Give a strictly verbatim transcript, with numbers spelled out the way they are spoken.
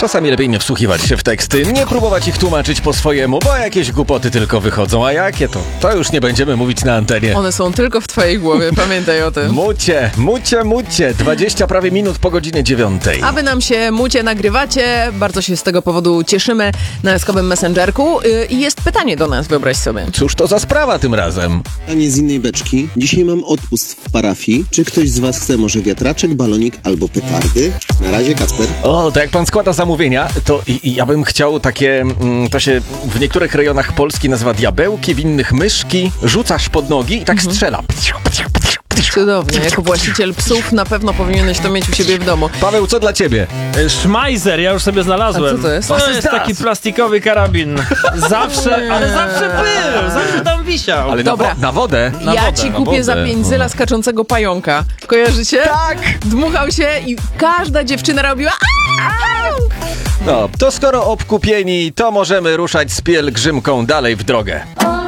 Czasami lepiej nie wsłuchiwać się w teksty, nie próbować ich tłumaczyć po swojemu, bo jakieś głupoty tylko wychodzą, a jakie to? To już nie będziemy mówić na antenie. One są tylko w twojej głowie, pamiętaj o tym. Mucie, mucie, mucie, dwadzieścia prawie minut po godzinie dziewiątej. A wy nam się mucie nagrywacie, bardzo się z tego powodu cieszymy na eskowym Messengerku i jest pytanie do nas, wyobraź sobie. Cóż to za sprawa tym razem? Pytanie z innej beczki. Dzisiaj mam odpust w parafii. Czy ktoś z was chce może wiatraczek, balonik albo petardy? Na razie, Kacper. O, to jak pan składa zamówienia, to i, i ja bym chciał takie, mm, to się w niektórych rejonach Polski nazywa diabełki, w innych myszki, rzucasz pod nogi i tak Mhm. strzela. Cudownie, jako właściciel psów na pewno powinieneś to mieć u siebie w domu. Paweł, co dla ciebie? Szmajzer, ja już sobie znalazłem. A co to jest? To jest taki plastikowy karabin. Zawsze, ale zawsze był, zawsze tam wisiał. Ale Dobra. Na, wo- na wodę. Na ja wodę, ci na kupię wodę. za pięć zyla skaczącego pająka. Kojarzycie? Tak! Dmuchał się i każda dziewczyna robiła "Au!" No, to skoro obkupieni, to możemy ruszać z pielgrzymką dalej w drogę.